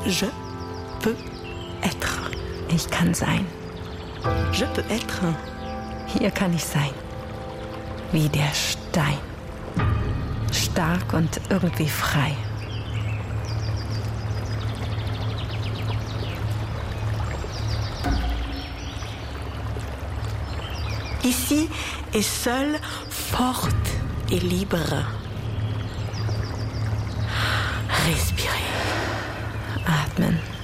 Je peux être. Ich kann sein. Je peux être. Hier kann ich sein. Wie der Stein. Stark und irgendwie frei. Ici est seule, forte et libre. Respirer. Atmen.